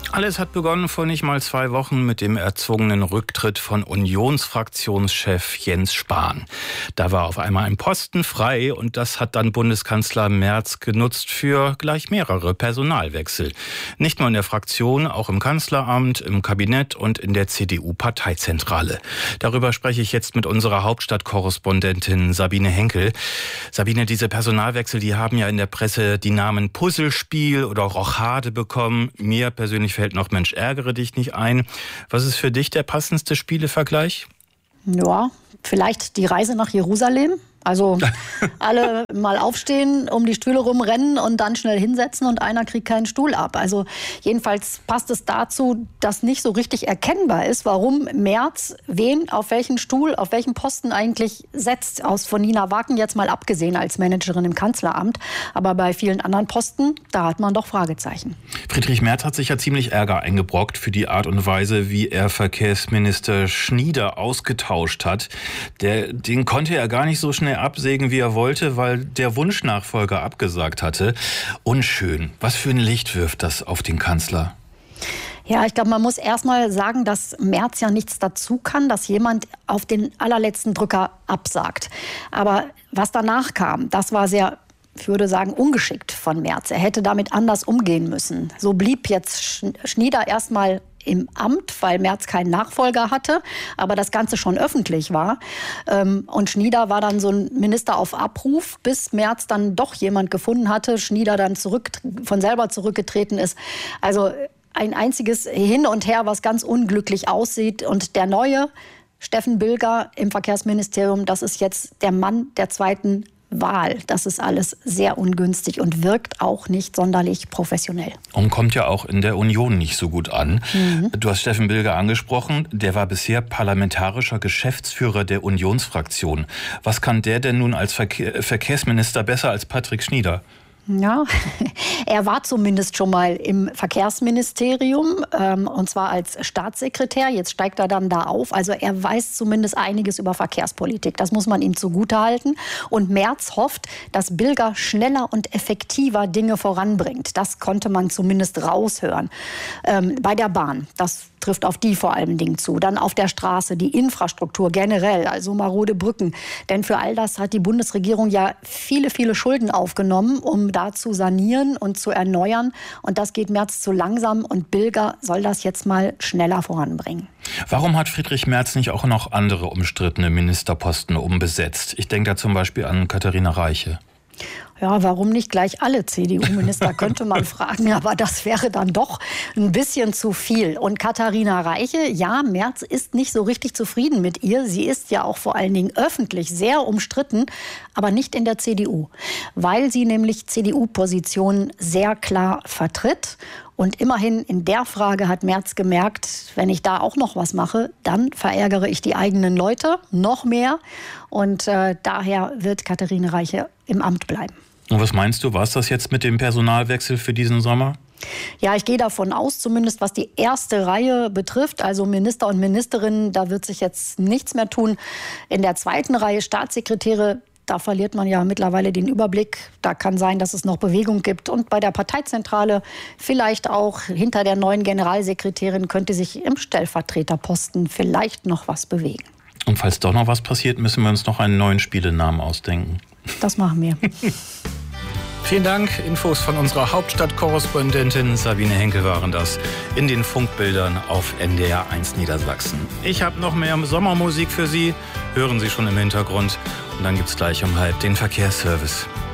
Alles hat begonnen vor nicht mal 2 Wochen mit dem erzwungenen Rücktritt von Unionsfraktionschef Jens Spahn. Da war auf einmal ein Posten frei und das hat dann Bundeskanzler Merz genutzt für gleich mehrere Personalwechsel. Nicht nur in der Fraktion, auch im Kanzleramt, im Kabinett und in der CDU-Parteizentrale. Darüber spreche ich jetzt mit unserer Hauptstadtkorrespondentin Sabine Henkel. Sabine, diese Personalwechsel, die haben ja in der Presse die Namen Puzzlespiel oder Rochade bekommen. Mir persönlich fällt noch Mensch, ärgere dich nicht ein. Was ist für dich der passendste Spielevergleich? Ja, vielleicht die Reise nach Jerusalem. Also alle mal aufstehen, um die Stühle rumrennen und dann schnell hinsetzen und einer kriegt keinen Stuhl ab. Also jedenfalls passt es dazu, dass nicht so richtig erkennbar ist, warum Merz wen auf welchen Stuhl, auf welchen Posten eigentlich setzt. Von Nina Wacken jetzt mal abgesehen als Managerin im Kanzleramt. Aber bei vielen anderen Posten, da hat man doch Fragezeichen. Friedrich Merz hat sich ja ziemlich Ärger eingebrockt für die Art und Weise, wie er Verkehrsminister Schnieder ausgetauscht hat. Den konnte er gar nicht so schnell absägen, wie er wollte, weil der Wunschnachfolger abgesagt hatte. Unschön. Was für ein Licht wirft das auf den Kanzler? Ja, ich glaube, man muss erst mal sagen, dass Merz ja nichts dazu kann, dass jemand auf den allerletzten Drücker absagt. Aber was danach kam, das war sehr, ich würde sagen, ungeschickt von Merz. Er hätte damit anders umgehen müssen. So blieb jetzt Schnieder erstmal im Amt, weil Merz keinen Nachfolger hatte, aber das Ganze schon öffentlich war. Und Schnieder war dann so ein Minister auf Abruf, bis Merz dann doch jemand gefunden hatte, Schnieder dann von selber zurückgetreten ist. Also ein einziges Hin und Her, was ganz unglücklich aussieht. Und der neue Steffen Bilger im Verkehrsministerium, das ist jetzt der Mann der zweiten Wahl. Das ist alles sehr ungünstig und wirkt auch nicht sonderlich professionell. Und kommt ja auch in der Union nicht so gut an. Du hast Steffen Bilger angesprochen. Der war bisher parlamentarischer Geschäftsführer der Unionsfraktion. Was kann der denn nun als Verkehrsminister besser als Patrick Schnieder? Ja, er war zumindest schon mal im Verkehrsministerium und zwar als Staatssekretär. Jetzt steigt er dann da auf. Also er weiß zumindest einiges über Verkehrspolitik. Das muss man ihm zugutehalten. Und Merz hofft, dass Bilger schneller und effektiver Dinge voranbringt. Das konnte man zumindest raushören. Bei der Bahn, das trifft auf die vor allen Dingen zu. Dann auf der Straße, die Infrastruktur generell, also marode Brücken. Denn für all das hat die Bundesregierung ja viele, viele Schulden aufgenommen, um da zu sanieren und zu erneuern. Und das geht Merz zu langsam und Bilger soll das jetzt mal schneller voranbringen. Warum hat Friedrich Merz nicht auch noch andere umstrittene Ministerposten umbesetzt? Ich denke da zum Beispiel an Katharina Reiche. Ja, warum nicht gleich alle CDU-Minister, könnte man fragen. Aber das wäre dann doch ein bisschen zu viel. Und Katharina Reiche, ja, Merz ist nicht so richtig zufrieden mit ihr. Sie ist ja auch vor allen Dingen öffentlich sehr umstritten, aber nicht in der CDU. Weil sie nämlich CDU-Positionen sehr klar vertritt. Und immerhin in der Frage hat Merz gemerkt, wenn ich da auch noch was mache, dann verärgere ich die eigenen Leute noch mehr. Und daher wird Katharina Reiche im Amt bleiben. Und was meinst du, war es das jetzt mit dem Personalwechsel für diesen Sommer? Ja, ich gehe davon aus, zumindest was die erste Reihe betrifft, also Minister und Ministerinnen, da wird sich jetzt nichts mehr tun. In der zweiten Reihe Staatssekretäre, da verliert man ja mittlerweile den Überblick. Da kann sein, dass es noch Bewegung gibt. Und bei der Parteizentrale vielleicht auch hinter der neuen Generalsekretärin könnte sich im Stellvertreterposten vielleicht noch was bewegen. Und falls doch noch was passiert, müssen wir uns noch einen neuen Spielenamen ausdenken. Das machen wir. Vielen Dank. Infos von unserer Hauptstadtkorrespondentin Sabine Henkel waren das in den Funkbildern auf NDR 1 Niedersachsen. Ich habe noch mehr Sommermusik für Sie. Hören Sie schon im Hintergrund. Und dann gibt es gleich um 12:30 den Verkehrsservice.